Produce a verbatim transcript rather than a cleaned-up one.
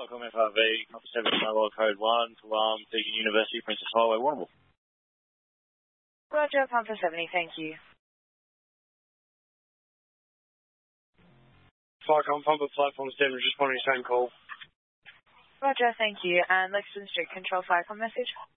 Falcon F R V, Papa seven Mobile Code one to um, Deakin University, Princess Highway, Warrnambool. Roger, Papa seventy, thank you. Falcon, Papa Platform seven, responding to same call. Roger, thank you. And Lexington Street Control Falcon message.